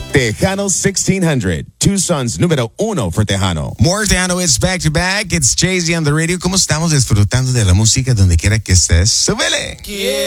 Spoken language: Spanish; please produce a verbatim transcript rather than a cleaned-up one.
Tejano sixteen hundred, Tucson's número uno for Tejano. More Tejano is back to back. It's Jay-Z on the radio. ¿Cómo estamos disfrutando de la música donde quiera que estés? ¡Súbele! Yeah.